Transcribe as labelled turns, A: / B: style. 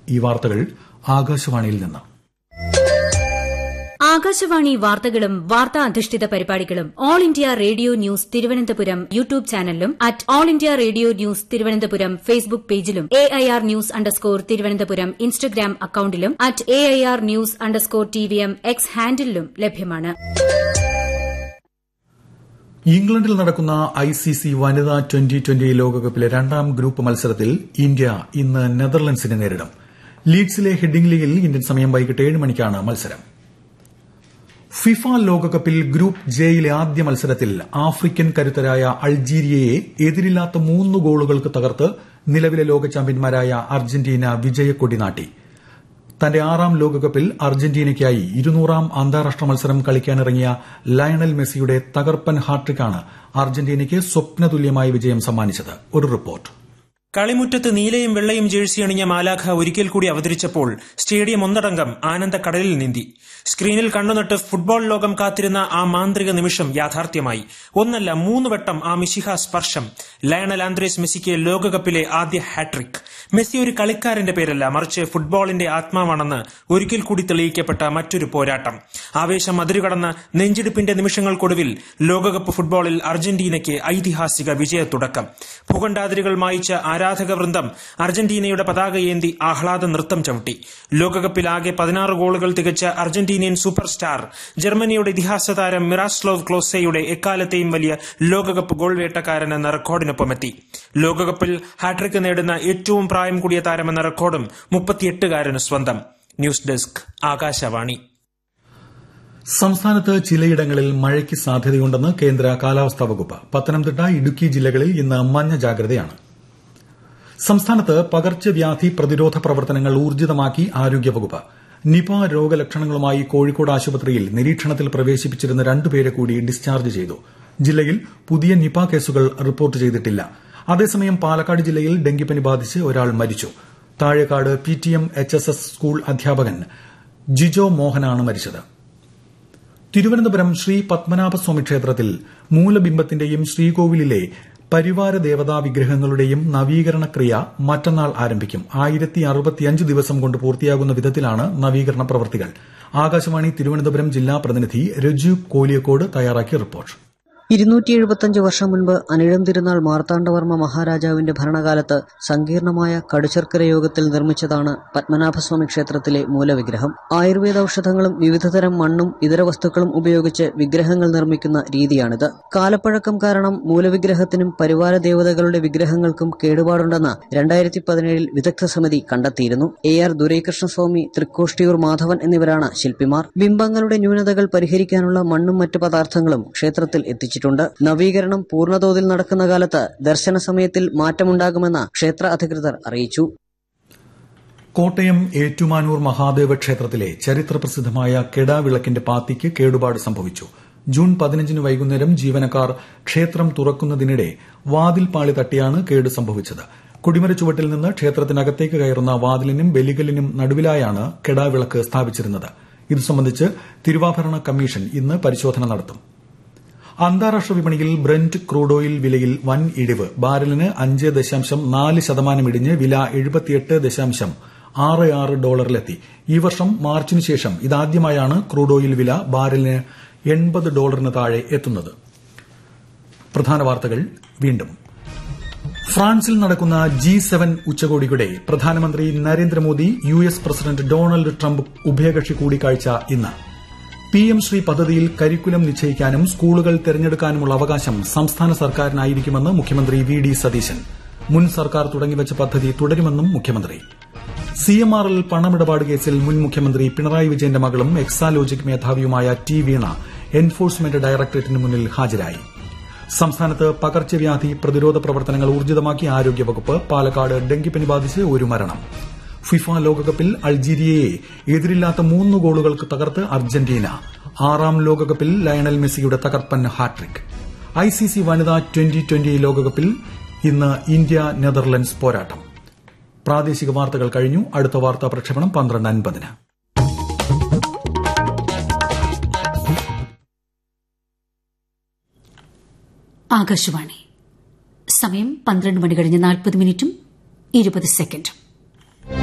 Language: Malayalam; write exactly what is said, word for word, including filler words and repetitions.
A: ഈ വാർത്തകൾ ആകാശവാണിയിൽ നിന്ന്.
B: ആകാശവാണി വാർത്തകളും വാർത്താ അധിഷ്ഠിത പരിപാടികളും all India radio news Thiruvananthapuram YouTube ചാനലിലും at all India radio news Thiruvananthapuram Facebook പേജിലും A I R news underscore Thiruvananthapuram Instagram അക്കൌണ്ടിലും at A I R news underscore T V M X ഹാൻഡിലും ലഭ്യമാണ്.
A: ഇംഗ്ലണ്ടിൽ നടക്കുന്ന ഐ സി സി വനിതാ ട്വന്റി ട്വന്റി ലോകകപ്പിലെ രണ്ടാം ഗ്രൂപ്പ് മത്സരത്തിൽ ഇന്ത്യ ഇന്ന് നെതർലൻഡ്സിനെ നേരിടും. ലീഡ്സിലെ ഹെഡിംഗ്ലിയിൽ ഇന്ത്യൻ സമയം വൈകിട്ട് ഏഴ് മണിക്കാണ് മത്സരം. ഫിഫ ലോകകപ്പിൽ ഗ്രൂപ്പ് ജെയിലെ ആദ്യ മത്സരത്തിൽ ആഫ്രിക്കൻ കരുത്തരായ അൾജീരിയയെ എതിരില്ലാത്ത മൂന്ന് ഗോളുകൾക്ക് തകർത്ത് നിലവിലെ ലോക ചാമ്പ്യന്മാരായ അർജന്റീന വിജയക്കൊടി നാട്ടി. തന്റെ ആറാം ലോകകപ്പിൽ അർജന്റീനയ്ക്കായി ഇരുന്നൂറാം അന്താരാഷ്ട്ര മത്സരം കളിക്കാനിറങ്ങിയ ലയണൽ മെസ്സിയുടെ തകർപ്പൻ ഹാട്രിക്കാണ് അർജന്റീനയ്ക്ക് സ്വപ്നതുല്യമായ വിജയം സമ്മാനിച്ചത്. ഒരു റിപ്പോർട്ട്.
C: കളിമുറ്റത്ത് നീലയും വെള്ളയും ജേഴ്സി അണിഞ്ഞ മാലാഖ ഒരിക്കൽ കൂടി അവതരിച്ചപ്പോൾ സ്റ്റേഡിയം ഒന്നടങ്കം ആനന്ദക്കടലിൽ നീന്തി. സ്ക്രീനിൽ കണ്ണുനട്ട് ഫുട്ബോൾ ലോകം കാത്തിരുന്ന ആ മാന്ത്രിക നിമിഷം യാഥാർത്ഥ്യമായി. ഒന്നല്ല മൂന്ന് വട്ടം ആ മിശിഹ സ്പർശം. ലയണൽ ആന്ദ്രേസ് മെസ്സിക്ക് ലോകകപ്പിലെ ആദ്യ ഹാട്രിക്. മെസ്സി ഒരു കളിക്കാരന്റെ പേരല്ല, മറിച്ച് ഫുട്ബോളിന്റെ ആത്മാവാണെന്ന് ഒരിക്കൽ കൂടി തെളിയിക്കപ്പെട്ട മറ്റൊരു പോരാട്ടം. ആവേശം അതിരുകടന്ന നെഞ്ചിടിപ്പിന്റെ നിമിഷങ്ങൾക്കൊടുവിൽ ലോകകപ്പ് ഫുട്ബോളിൽ അർജന്റീനയ്ക്ക് ഐതിഹാസിക വിജയത്തുടക്കം. ഭൂഖണ്ഡാതിരുകൾ മായിച്ച ആരാധക വൃന്ദം അർജന്റീനയുടെ പതാകയേന്തി ആഹ്ലാദ നൃത്തം ചവിട്ടി. ലോകകപ്പിൽ ആകെ പതിനാറ് ഗോളുകൾ തികച്ച അർജന്റീനിയൻ സൂപ്പർ സ്റ്റാർ ജർമ്മനിയുടെ ഇതിഹാസ താരം മിറാസ്ലോവ് ക്ലോസയുടെ എക്കാലത്തെയും വലിയ ലോകകപ്പ് ഗോൾ വേട്ടക്കാരൻ എന്ന റെക്കോർഡിനൊപ്പമെത്തി. ലോകകപ്പിൽ ഹാട്രിക് നേടുന്ന ഏറ്റവും പ്രായം കൂടിയ താരമെന്ന റെക്കോർഡും മുപ്പത്തിയെട്ടുകാരന് സ്വന്തം. News desk, Akashvani.
A: സംസ്ഥാനത്ത് ചിലയിടങ്ങളിൽ മഴയ്ക്ക് സാധ്യതയുണ്ടെന്ന് കേന്ദ്ര കാലാവസ്ഥാ വകുപ്പ്. പത്തനംതിട്ട, ഇടുക്കി ജില്ലകളിൽ ഇന്ന് മഞ്ഞ ജാഗ്രതയാണ്. സംസ്ഥാനത്ത് പകർച്ചവ്യാധി പ്രതിരോധ പ്രവർത്തനങ്ങൾ ഊർജിതമാക്കി ആരോഗ്യവകുപ്പ്. നിപ രോഗലക്ഷണങ്ങളുമായി കോഴിക്കോട് ആശുപത്രിയിൽ നിരീക്ഷണത്തിൽ പ്രവേശിപ്പിച്ചിരുന്ന രണ്ടുപേരെ കൂടി ഡിസ്ചാർജ് ചെയ്തു. ജില്ലയിൽ പുതിയ നിപ കേസുകൾ റിപ്പോർട്ട് ചെയ്തിട്ടില്ല. അതേസമയം പാലക്കാട് ജില്ലയിൽ ഡെങ്കിപ്പനി ബാധിച്ച് ഒരാൾ മരിച്ചു. Thazhekkad P T M H S S school അധ്യാപകൻ ജിജോ മോഹനാണ് മരിച്ചത്. തിരുവനന്തപുരം ശ്രീ പത്മനാഭസ്വാമി ക്ഷേത്രത്തിൽ മൂലബിംബത്തിന്റെയും ശ്രീകോവിലിലെ പരിവാര ദേവതാ വിഗ്രഹങ്ങളുടെയും നവീകരണ ക്രിയ മറ്റന്നാൾ ആരംഭിക്കും. ആയിരത്തി അറുപത്തിയഞ്ച് ദിവസം കൊണ്ട് പൂർത്തിയാകുന്ന വിധത്തിലാണ് നവീകരണ പ്രവൃത്തികൾ. ആകാശവാണി തിരുവനന്തപുരം ജില്ലാ പ്രതിനിധി രജു കോലിയക്കോട് തയ്യാറാക്കിയ റിപ്പോർട്ട്.
D: ഇരുന്നൂറ്റി എഴുപത്തിയഞ്ച് വർഷം മുൻപ് അനിഴം തിരുനാൾ മാർത്താണ്ഡവർമ്മ മഹാരാജാവിന്റെ ഭരണകാലത്ത് സങ്കീർണമായ കടുശർക്കര യോഗത്തിൽ നിർമ്മിച്ചതാണ് പത്മനാഭസ്വാമി ക്ഷേത്രത്തിലെ മൂലവിഗ്രഹം. ആയുർവേദ ഔഷധങ്ങളും വിവിധതരം മണ്ണും ഇതര വസ്തുക്കളും ഉപയോഗിച്ച് വിഗ്രഹങ്ങൾ നിർമ്മിക്കുന്ന രീതിയാണിത്. കാലപ്പഴക്കം കാരണം മൂലവിഗ്രഹത്തിനും പരിവാര ദേവതകളുടെ വിഗ്രഹങ്ങൾക്കും കേടുപാടുണ്ടെന്ന് രണ്ടായിരത്തി പതിനേഴിൽ വിദഗ്ധ സമിതി കണ്ടെത്തിയിരുന്നു. എ ആർ ദുരൈകൃഷ്ണസ്വാമി, തൃക്കോഷ്ടിയൂർ മാധവൻ എന്നിവരാണ് ശില്പിമാർ. ബിംബങ്ങളുടെ ന്യൂനതകൾ പരിഹരിക്കാനുള്ള മണ്ണും മറ്റു പദാർത്ഥങ്ങളും ക്ഷേത്രത്തിൽ എത്തിച്ചു. നവീകരണം പൂർണ്ണതോതിൽ നടക്കുന്ന കാലത്ത് ദർശന സമയത്തിൽ മാറ്റമുണ്ടാകുമെന്ന് ക്ഷേത്ര അധികൃതർ അറിയിച്ചു.
A: കോട്ടയം ഏറ്റുമാനൂർ മഹാദേവ ക്ഷേത്രത്തിലെ ചരിത്രപ്രസിദ്ധമായ കെടാവിളക്കിന്റെ പാത്തിക്ക് കേടുപാട് സംഭവിച്ചു. ജൂൺ പതിനഞ്ചിന് വൈകുന്നേരം ജീവനക്കാർ ക്ഷേത്രം തുറക്കുന്നതിനിടെ വാതിൽപാളി തട്ടിയാണ് കേട് സംഭവിച്ചത്. കൊടിമര ചുവട്ടിൽ നിന്ന് ക്ഷേത്രത്തിനകത്തേക്ക് കയറുന്ന വാതിലിനും ബലികല്ലിനും നടുവിലായാണ് കെടാവിളക്ക് സ്ഥാപിച്ചിരുന്നത്. ഇതു സംബന്ധിച്ച് തിരുവാഭരണ കമ്മീഷൻ ഇന്ന് പരിശോധന നടത്തും. അന്താരാഷ്ട്ര വിപണിയിൽ ബ്രന്റ് ക്രൂഡ് ഓയിൽ വിലയിൽ വൻ ഇടിവ്. ബാരലിന് അഞ്ച് ദശാംശം നാല് ശതമാനം ഇടിഞ്ഞ് വില എഴുപത്തിയെട്ട് ദശാംശം ആറ് ആറ് ഡോളറിലെത്തി. ഈ വർഷം മാർച്ചിന് ശേഷം ഇതാദ്യമായാണ് ക്രൂഡ് ഓയിൽ വില ബാരലിന് എൺപത് ഡോളറിന് താഴെ എത്തുന്നത്. പ്രധാന വാർത്തകൾ വീണ്ടും. ഫ്രാൻസിൽ നടക്കുന്ന ജി സെവൻ ഉച്ചകോടിയുടെ പ്രധാനമന്ത്രി Narendra Modi U S president Donald Trump ഉഭയകക്ഷി കൂടിക്കാഴ്ച ഇന്ന്. പി എം ശ്രീ പദ്ധതിയിൽ കരിക്കുലം നിശ്ചയിക്കാനും സ്കൂളുകൾ തെരഞ്ഞെടുക്കാനുമുള്ള അവകാശം സംസ്ഥാന സർക്കാരിനായിരിക്കുമെന്ന് മുഖ്യമന്ത്രി വി ഡി സതീശൻ. മുൻ സർക്കാർ തുടങ്ങിവച്ച പദ്ധതി തുടരുമെന്നും മുഖ്യമന്ത്രി. സി എം ആർ എൽ പണമിടപാട് കേസിൽ മുൻ മുഖ്യമന്ത്രി പിണറായി വിജയന്റെ മകളും എക്സാലോജിക് മേധാവിയുമായ ടി വീണ എൻഫോഴ്സ്മെന്റ് ഡയറക്ടറേറ്റിന് മുന്നിൽ ഹാജരായി. സംസ്ഥാനത്ത് പകർച്ചവ്യാധി പ്രതിരോധ പ്രവർത്തനങ്ങൾ ഊർജിതമാക്കി ആരോഗ്യവകുപ്പ്. പാലക്കാട് ഡെങ്കിപ്പനി ബാധിച്ച് ഒരു മരണം. ഫിഫ ലോകകപ്പിൽ അൾജീരിയയെ എതിരില്ലാത്ത മൂന്ന് ഗോളുകൾക്ക് തകർത്ത് അർജന്റീന. ആറാം ലോകകപ്പിൽ ലയണൽ മെസ്സിയുടെ തകർപ്പൻ ഹാട്രിക്. ഐസിസി വനിതാ ട്വന്റി ട്വന്റി ലോകകപ്പിൽ ഇന്ന് ഇന്ത്യ നെതർലൻഡ്സ് പോരാട്ടം. പ്രാദേശിക വാർത്തകൾ കഴിഞ്ഞു. അടുത്ത വാർത്താ പ്രക്ഷേപണം പന്ത്രണ്ട് അൻപതിന്.
B: ആകാശവാണി. സമയം പന്ത്രണ്ട് മണി കഴിഞ്ഞ് നാൽപ്പത് മിനിറ്റും ഇരുപത് സെക്കൻഡും.